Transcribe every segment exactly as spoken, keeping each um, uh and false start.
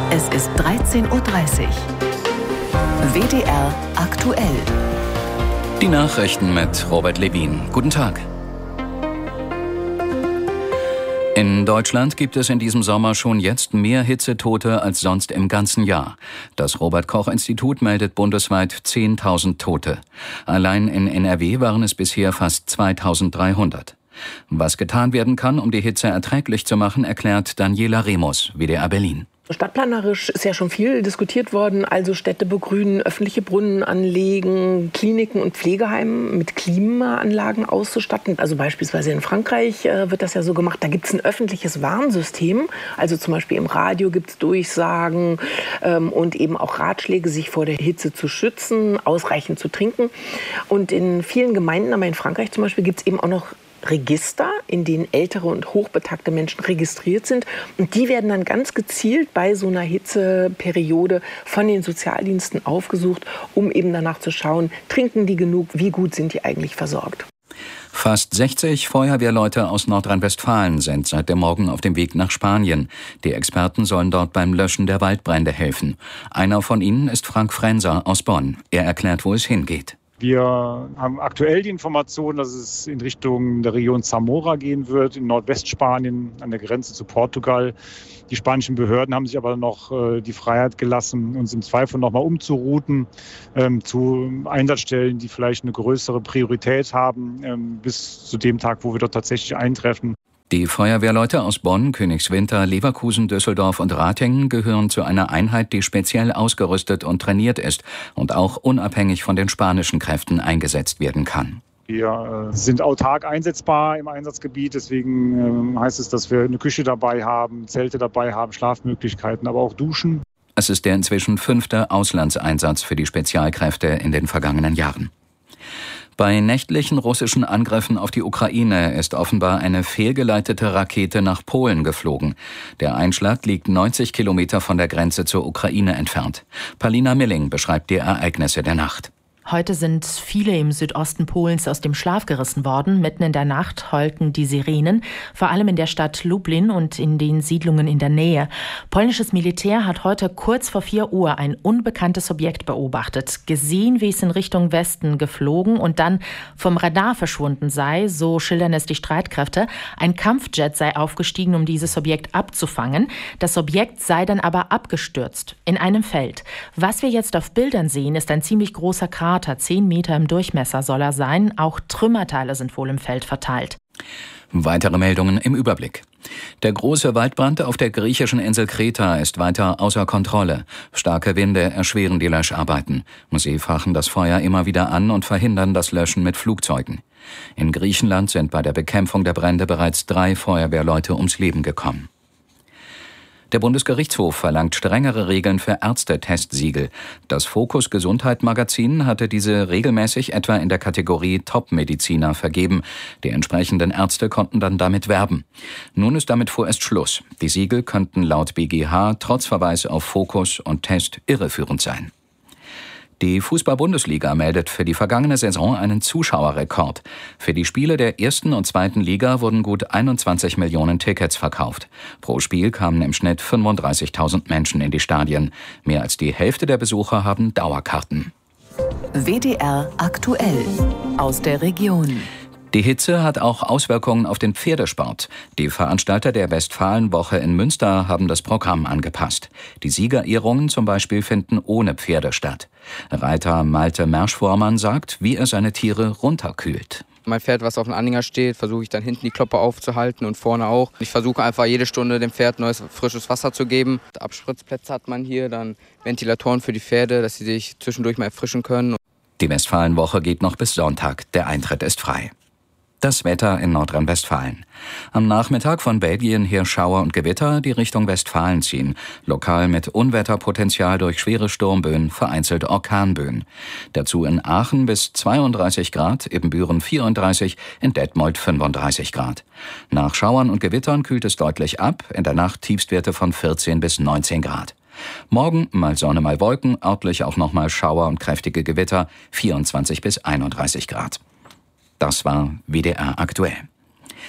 Es ist dreizehn Uhr dreißig. W D R aktuell. Die Nachrichten mit Robert Levin. Guten Tag. In Deutschland gibt es in diesem Sommer schon jetzt mehr Hitzetote als sonst im ganzen Jahr. Das Robert-Koch-Institut meldet bundesweit zehntausend Tote. Allein in N R W waren es bisher fast zweitausenddreihundert. Was getan werden kann, um die Hitze erträglich zu machen, erklärt Daniela Remus, W D R Berlin. Stadtplanerisch ist ja schon viel diskutiert worden, also Städte begrünen, öffentliche Brunnen anlegen, Kliniken und Pflegeheime mit Klimaanlagen auszustatten. Also beispielsweise in Frankreich äh, wird das ja so gemacht, da gibt es ein öffentliches Warnsystem, also zum Beispiel im Radio gibt es Durchsagen ähm, und eben auch Ratschläge, sich vor der Hitze zu schützen, ausreichend zu trinken. Und in vielen Gemeinden, aber in Frankreich zum Beispiel, gibt es eben auch noch Register, in denen ältere und hochbetagte Menschen registriert sind. Und die werden dann ganz gezielt bei so einer Hitzeperiode von den Sozialdiensten aufgesucht, um eben danach zu schauen, trinken die genug, wie gut sind die eigentlich versorgt. Fast sechzig Feuerwehrleute aus Nordrhein-Westfalen sind seit dem Morgen auf dem Weg nach Spanien. Die Experten sollen dort beim Löschen der Waldbrände helfen. Einer von ihnen ist Frank Frenser aus Bonn. Er erklärt, wo es hingeht. Wir haben aktuell die Information, dass es in Richtung der Region Zamora gehen wird, in Nordwestspanien an der Grenze zu Portugal. Die spanischen Behörden haben sich aber noch äh, die Freiheit gelassen, uns im Zweifel nochmal umzurouten ähm, zu Einsatzstellen, die vielleicht eine größere Priorität haben, ähm, bis zu dem Tag, wo wir dort tatsächlich eintreffen. Die Feuerwehrleute aus Bonn, Königswinter, Leverkusen, Düsseldorf und Ratingen gehören zu einer Einheit, die speziell ausgerüstet und trainiert ist und auch unabhängig von den spanischen Kräften eingesetzt werden kann. Wir sind autark einsetzbar im Einsatzgebiet, deswegen heißt es, dass wir eine Küche dabei haben, Zelte dabei haben, Schlafmöglichkeiten, aber auch Duschen. Es ist der inzwischen fünfte Auslandseinsatz für die Spezialkräfte in den vergangenen Jahren. Bei nächtlichen russischen Angriffen auf die Ukraine ist offenbar eine fehlgeleitete Rakete nach Polen geflogen. Der Einschlag liegt neunzig Kilometer von der Grenze zur Ukraine entfernt. Palina Milling beschreibt die Ereignisse der Nacht. Heute sind viele im Südosten Polens aus dem Schlaf gerissen worden. Mitten in der Nacht heulten die Sirenen, vor allem in der Stadt Lublin und in den Siedlungen in der Nähe. Polnisches Militär hat heute kurz vor vier Uhr ein unbekanntes Objekt beobachtet, gesehen, wie es in Richtung Westen geflogen und dann vom Radar verschwunden sei, so schildern es die Streitkräfte. Ein Kampfjet sei aufgestiegen, um dieses Objekt abzufangen. Das Objekt sei dann aber abgestürzt in einem Feld. Was wir jetzt auf Bildern sehen, ist ein ziemlich großer Krater. Zehn Meter im Durchmesser soll er sein. Auch Trümmerteile sind wohl im Feld verteilt. Weitere Meldungen im Überblick. Der große Waldbrand auf der griechischen Insel Kreta ist weiter außer Kontrolle. Starke Winde erschweren die Löscharbeiten. Sie fachen das Feuer immer wieder an und verhindern das Löschen mit Flugzeugen. In Griechenland sind bei der Bekämpfung der Brände bereits drei Feuerwehrleute ums Leben gekommen. Der Bundesgerichtshof verlangt strengere Regeln für Ärztetestsiegel. Das Fokus Gesundheit Magazin hatte diese regelmäßig etwa in der Kategorie Top-Mediziner vergeben. Die entsprechenden Ärzte konnten dann damit werben. Nun ist damit vorerst Schluss. Die Siegel könnten laut B G H trotz Verweis auf Fokus und Test irreführend sein. Die Fußball-Bundesliga meldet für die vergangene Saison einen Zuschauerrekord. Für die Spiele der ersten und zweiten Liga wurden gut einundzwanzig Millionen Tickets verkauft. Pro Spiel kamen im Schnitt fünfunddreißigtausend Menschen in die Stadien. Mehr als die Hälfte der Besucher haben Dauerkarten. W D R aktuell aus der Region. Die Hitze hat auch Auswirkungen auf den Pferdesport. Die Veranstalter der Westfalenwoche in Münster haben das Programm angepasst. Die Siegerehrungen zum Beispiel finden ohne Pferde statt. Reiter Malte Merschvormann sagt, wie er seine Tiere runterkühlt. Mein Pferd, was auf dem Anhänger steht, versuche ich dann hinten die Kloppe aufzuhalten und vorne auch. Ich versuche einfach jede Stunde dem Pferd neues, frisches Wasser zu geben. Abspritzplätze hat man hier, dann Ventilatoren für die Pferde, dass sie sich zwischendurch mal erfrischen können. Die Westfalenwoche geht noch bis Sonntag. Der Eintritt ist frei. Das Wetter in Nordrhein-Westfalen. Am Nachmittag von Belgien her Schauer und Gewitter, die Richtung Westfalen ziehen. Lokal mit Unwetterpotenzial durch schwere Sturmböen, vereinzelt Orkanböen. Dazu in Aachen bis zweiunddreißig Grad, Ibbenbüren vierunddreißig, in Detmold fünfunddreißig Grad. Nach Schauern und Gewittern kühlt es deutlich ab, in der Nacht Tiefstwerte von vierzehn bis neunzehn Grad. Morgen mal Sonne, mal Wolken, örtlich auch noch mal Schauer und kräftige Gewitter, vierundzwanzig bis einunddreißig Grad. Das war W D R aktuell.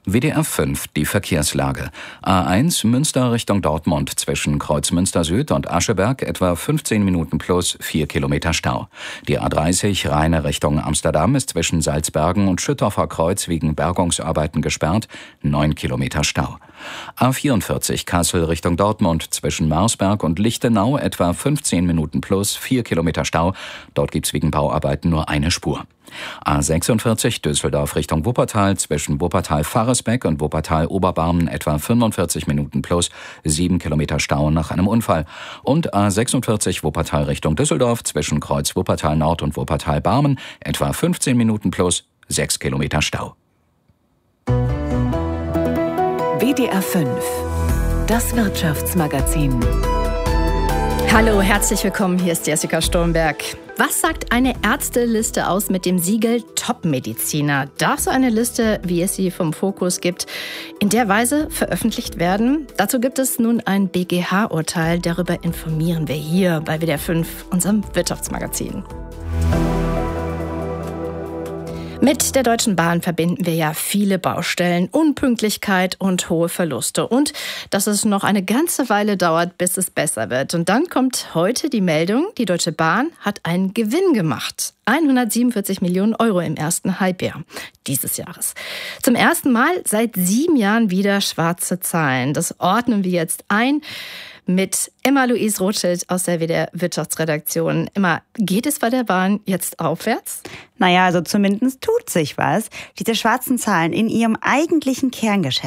W D R fünf, die Verkehrslage. A eins Münster Richtung Dortmund zwischen Kreuzmünster Süd und Ascheberg etwa fünfzehn Minuten plus vier Kilometer Stau. Die A dreißig Rheine Richtung Amsterdam ist zwischen Salzbergen und Schüttorfer Kreuz wegen Bergungsarbeiten gesperrt, neun Kilometer Stau. A vierundvierzig Kassel Richtung Dortmund zwischen Marsberg und Lichtenau etwa fünfzehn Minuten plus vier Kilometer Stau. Dort gibt's wegen Bauarbeiten nur eine Spur. A sechsundvierzig Düsseldorf Richtung Wuppertal zwischen Wuppertal-Faresbeck und Wuppertal-Oberbarmen etwa fünfundvierzig Minuten plus sieben Kilometer Stau nach einem Unfall. Und A sechsundvierzig Wuppertal Richtung Düsseldorf zwischen Kreuz Wuppertal-Nord und Wuppertal-Barmen etwa fünfzehn Minuten plus sechs Kilometer Stau. W D R fünf, das Wirtschaftsmagazin. Hallo, herzlich willkommen, hier ist Jessica Sturmberg. Was sagt eine Ärzteliste aus mit dem Siegel Top-Mediziner? Darf so eine Liste, wie es sie vom Fokus gibt, in der Weise veröffentlicht werden? Dazu gibt es nun ein B G H-Urteil. Darüber informieren wir hier bei W D R fünf, unserem Wirtschaftsmagazin. Mit der Deutschen Bahn verbinden wir ja viele Baustellen, Unpünktlichkeit und hohe Verluste. Und dass es noch eine ganze Weile dauert, bis es besser wird. Und dann kommt heute die Meldung, die Deutsche Bahn hat einen Gewinn gemacht. hundertsiebenundvierzig Millionen Euro im ersten Halbjahr dieses Jahres. Zum ersten Mal seit sieben Jahren wieder schwarze Zahlen. Das ordnen wir jetzt ein mit Emma-Louise Rothschild aus der W D R Wirtschaftsredaktion. Emma, geht es bei der Bahn jetzt aufwärts? Naja, also zumindest tut sich was. Diese schwarzen Zahlen in ihrem eigentlichen Kerngeschäft